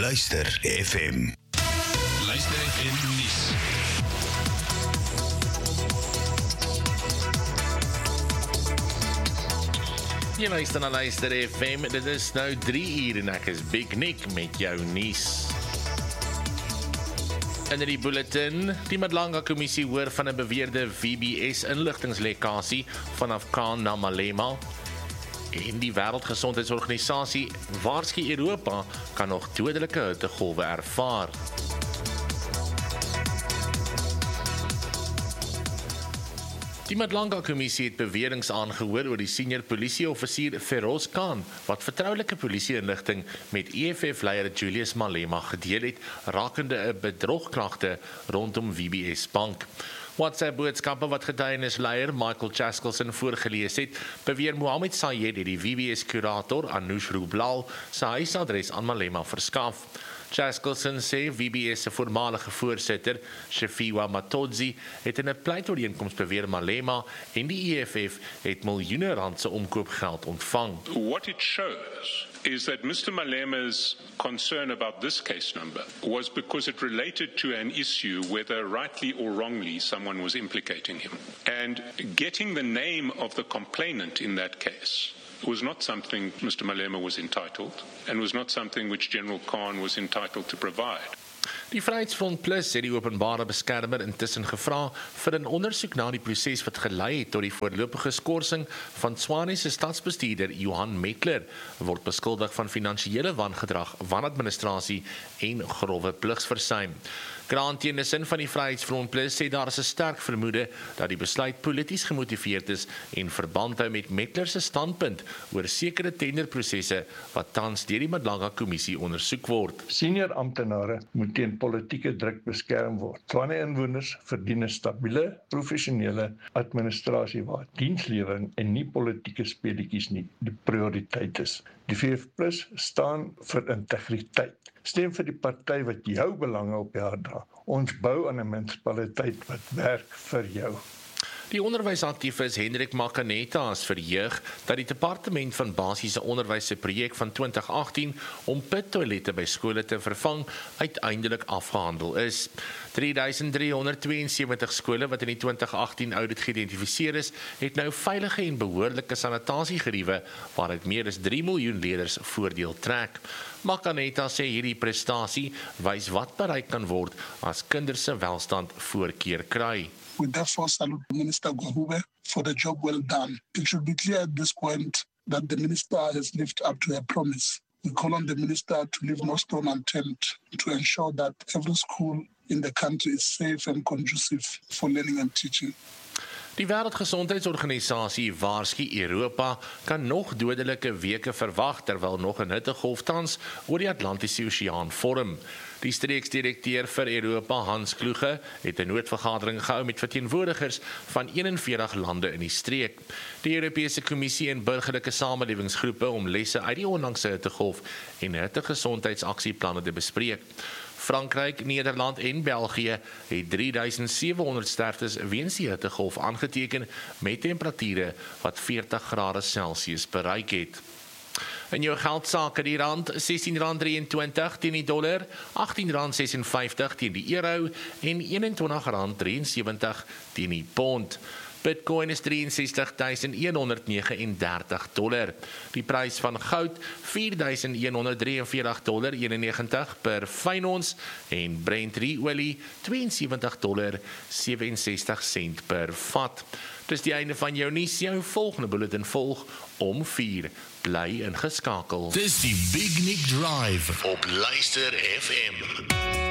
Luister FM. Luister FM nuus. Jy luister na Luister FM, dit is nou 3 uur en ek is Big Nick met jou nuus. In die bulletin, die Madlanga Kommissie hoor van 'n beweerde VBS-inligtingslekkasie vanaf Khan na Malema. En die Wêreldgesondheidsorganisasie waarsku Europa kan nog dodelike hittegolwe ervaar. Die Madlanga Kommissie het beweringe aangehoor oor die senior polisieoffisier Feroz Khan, wat vertroulike polisie-inligting met EFF-leier Julius Malema gedeel het rakende 'n bedrogklagte rondom VBS Bank. WhatsApp-boodskappe wat getuienisleier Michael Chaskelson voorgelees het, beweer Mohammed Sayed het die VBS-kurator Anoush Rublal sy huisadres aan Malema verskaf. Chaskelson sê VBS se voormalige voorsitter, Shafiwa Matodzi, het in 'n pleitooreenkoms beweer Malema en die EFF het miljoene rand se omkoopgeld ontvang. What it shows is that Mr. Malema's concern about this case number was because it related to an issue whether rightly or wrongly someone was implicating him. And getting the name of the complainant in that case was not something Mr. Malema was entitled and was not something which General Khan was entitled to provide. Die Vryheidsfront Plus het die openbare beskermer intussen gevra vir 'n ondersoek na die proses wat gelei het tot die voorlopige skorsing van Tshwane se stadsbestuurder Johan Metler, word beskuldig van finansiële wangedrag, wanadministrasie en grove pligsversuim. Grant Tennyson van die Vryheidsfront Plus sê daar is 'n sterk vermoede dat die besluit polities gemotiveerd is en verband hou met Metler se standpunt oor sekere tenderprosesse wat tans deur die Madlanga Kommissie ondersoek word. Senior amptenare moet teen politieke druk beskerm word. Tshwane inwoners verdien 'n stabiele, professionele administrasie waar dienslewering en nie politieke speletjies nie die prioriteit is. Die VF+ staan vir integriteit. Stem vir die party wat jou belange op die hart dra. Ons bou aan 'n munisipaliteit wat werk vir jou. Die onderwysaktivis Hendrik Makaneta is verheug dat die Departement van Basiese Onderwys se projek van 2018 om pittoilette by skole te vervang uiteindelik afgehandel is. 3372 skole wat in die 2018 audit geïdentifiseer is, het nou veilige en behoorlike sanitasiegeriewe waaruit meer as 3 miljoen leerders voordeel trek. Makaneta sê hierdie prestasie wys wat bereik kan word as kinders se welstand voorkeur kry. We therefore salute Minister Gwahube for the job well done. It should be clear at this point that the minister has lived up to her promise. We call on the minister to leave no stone unturned to ensure that every school in the country is safe and conducive for learning and teaching. Die Wêreldgesondheidsorganisasie waarsku Europa kan nog dodelike weke verwag terwyl nog 'n hittegolf tans oor die Atlantiese Oseaan vorm. Die streeksdirekteur vir Europa, Hans Kluge, het 'n noodvergadering gehou met verteenwoordigers van 41 lande in die streek. Die Europese Kommissie en burgerlike samelewingsgroepe om lesse uit die onlangse hittegolf en hittegesondheidsaksieplanne te bespreek. Frankryk, Nederland en België het 3700 sterftes weens die hittegolf aangeteken met temperature wat 40 grade Celsius bereik het. In jou geldsake die rand R16.23 teen die dollar, R18.56 teen die euro en R21.73 teen die pond. Bitcoin is $63,139. Die prys van goud $4,143,91 per fyn ons en Brent olie $72,67 per vat. Dis die einde van jou nuus. Jou volgende bulletin volg om 4. Bly ingeskakel. Dis die Big Nick Drive op Luister FM.